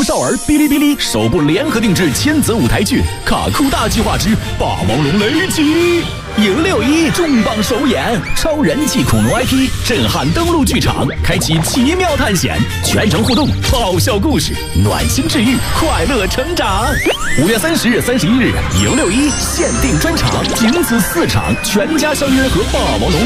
少儿哔哩哔哩首部联合定制千子舞台剧《卡酷大计划之霸王龙雷击》。迎6·1重磅首演，超人气恐龙 IP 震撼登陆剧场，开启奇妙探险，全程互动，爆笑故事，暖心治愈，快乐成长。5月30日、31日，迎6·1限定专场，仅此4场，全家相约和霸王龙